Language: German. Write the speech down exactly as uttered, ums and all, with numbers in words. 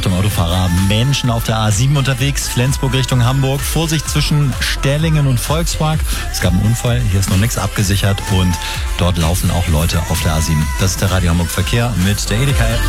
Achtung Autofahrer, Menschen auf der A sieben unterwegs, Flensburg Richtung Hamburg. Vorsicht zwischen Sterlingen und Volkswagen. Es gab einen Unfall, hier ist noch nichts abgesichert und dort laufen auch Leute auf der A sieben. Das ist der Radio Hamburg Verkehr mit der Edeka-App.